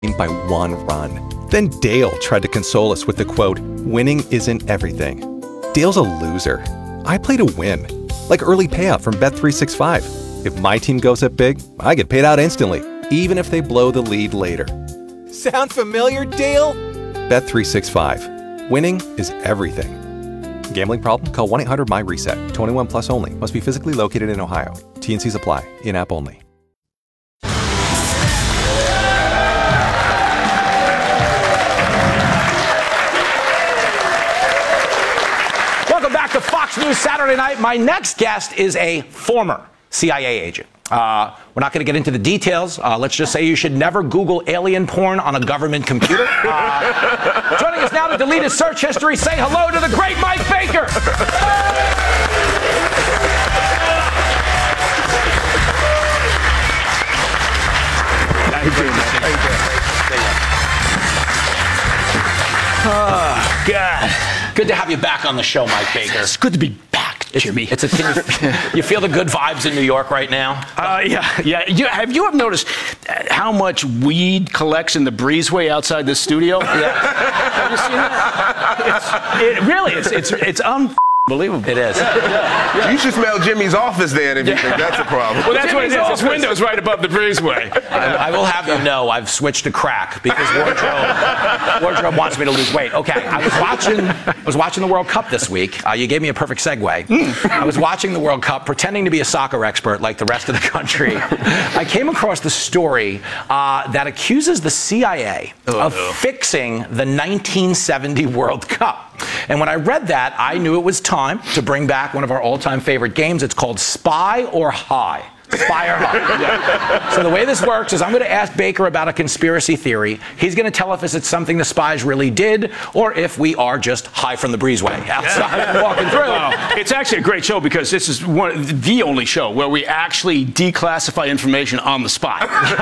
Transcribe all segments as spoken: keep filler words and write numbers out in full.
by one run. Then Dale tried to console us with the quote, "Winning isn't everything." Dale's a loser. I play to win. Like early payout from Bet three sixty-five. If my team goes up big, I get paid out instantly, even if they blow the lead later. Sound familiar, Dale? Bet three sixty-five. Winning is everything. Gambling problem? Call one eight hundred M Y reset. twenty-one plus only. Must be physically located in Ohio. T and Cs apply. In-app only. Welcome back to Fox News Saturday Night. My next guest is a former C I A agent. Uh, we're not going to get into the details. Uh, let's just say you should never Google alien porn on a government computer. Uh, joining us now to delete his search history, say hello to the great Mike Baker. How you doing, man? How you doing? Oh, God. Good to have you back on the show, Mike Baker. It's good to be back, Jimmy. It's, it's a, you, you feel the good vibes in New York right now? Uh, yeah, yeah. You, have you ever noticed how much weed collects in the breezeway outside this studio? Yeah. Have you seen that? It's, it, really, it's it's it's unbelievable. It is. Yeah, yeah, yeah. You should smell Jimmy's office then if you think that's a problem. Well, that's Jimmy's what it is. office. His window's right above the breezeway. I, I will have you know I've switched to crack because wardrobe, wardrobe wants me to lose weight. Okay, I was watching I was watching the World Cup this week. Uh, you gave me a perfect segue. Mm. I was watching the World Cup, pretending to be a soccer expert like the rest of the country. I came across the story uh, that accuses the C I A oh, of no. fixing the nineteen seventy World Cup. And when I read that, I knew it was time to bring back one of our all-time favorite games. It's called Spy or High. Spy or High. Yeah. So the way this works is I'm going to ask Baker about a conspiracy theory. He's going to tell us if it's something the spies really did or if we are just high from the breezeway outside yeah. walking through. Wow. It's actually a great show because this is one, the only show where we actually declassify information on the spy.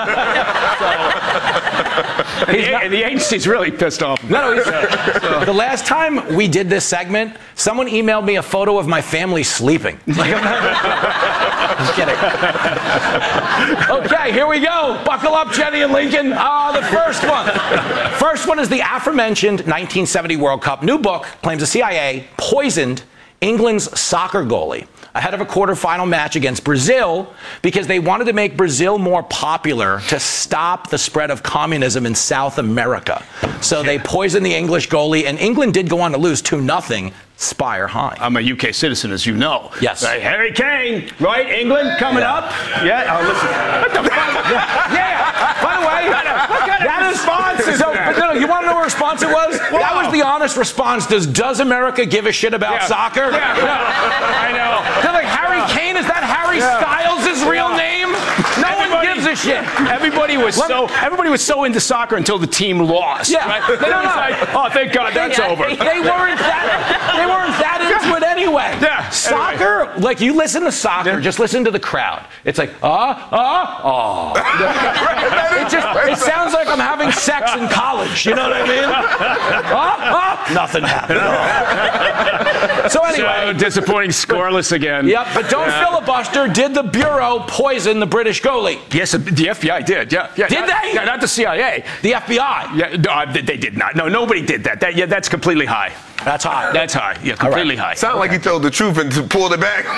so, and, the, and the agency's really pissed off. No, no, so. The last time we did this segment, someone emailed me a photo of my family sleeping. Like, I'm not, I'm kidding. Okay, here we go. Buckle up, Jenny and Lincoln. Ah, uh, the first one. First one is the aforementioned nineteen seventy World Cup. New book claims the C I A poisoned England's soccer goalie ahead of a quarterfinal match against Brazil because they wanted to make Brazil more popular to stop the spread of communism in South America. So they poisoned the English goalie, and England did go on to lose two nothing. Spy or High. I'm a U K citizen, as you know. Yes. Right, Harry Kane, right? England coming yeah. up. Yeah. Oh, listen. What the fuck? Yeah. yeah. By the way, what kind of that response is. So, but no, you want to know what response it was? Wow. That was the honest response. Does Does America give a shit about yeah. soccer? Yeah. No. I know. They're like, Harry Kane, is that Harry yeah. Styles' real yeah. name? No everybody, one gives a shit. Everybody was Let so me, everybody was so into soccer until the team lost. Yeah. Right? No, no, no. Like, oh, thank God that's they, over. They weren't that. They weren't that into it anyway. Yeah. Soccer, anyway. like you listen to soccer, yeah. just listen to the crowd. It's like, ah, ah, oh. It just it sounds like I'm having sex in college. You know what I mean? Ah, ah, nothing happened. Oh. So anyway, so disappointing, scoreless again. Yep, but don't yeah. filibuster. Did the Bureau poison the British goalie? Yes, the F B I did. Yeah, yeah. Did not, they? Yeah, not the C I A. The F B I. Yeah, no, they did not. No, nobody did that. That yeah, that's completely high. That's high. That's high. Yeah, completely right. high. Sound okay. like he told the truth and pulled it back.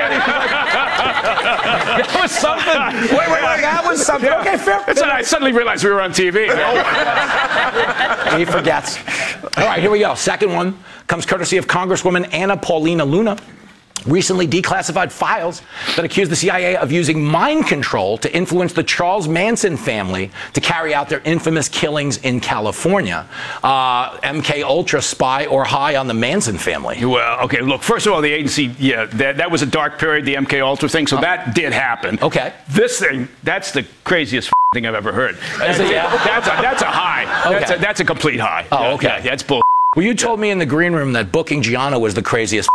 That was something. Wait, wait, wait. That was something. Yeah. Okay, fair. It's I suddenly realized we were on T V. He forgets. All right, here we go. Second one comes courtesy of Congresswoman Anna Paulina Luna. Recently declassified files that accuse the C I A of using mind control to influence the Charles Manson family to carry out their infamous killings in California. Uh, M K Ultra spy or high on the Manson family? Well, okay, look, first of all, the agency, yeah, that, that was a dark period, the M K Ultra thing, so oh. that did happen. Okay. This thing, that's the craziest thing I've ever heard. That's, it, yeah? that's, a, that's a high. Okay. That's, a, that's a complete high. Oh, yeah, okay. Yeah, that's bull. Well, you told me in the green room that booking Gianna was the craziest.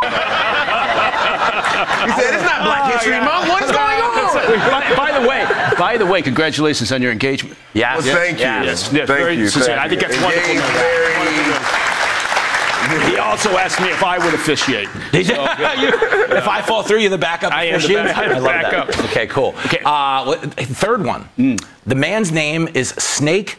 He said, it's not Black History Month. What's going on? by, by the way, by the way, congratulations on your engagement. Yes. Well, thank you. Yes. Yes. Thank very you. sincere. Thank I think you. that's wonderful. Very, He also asked me if I would officiate. Did you? If I fall through, you're the backup. I am the officiant? back- I love backup. that. Okay, cool. Okay. Uh, what- third one. The man's name is Snake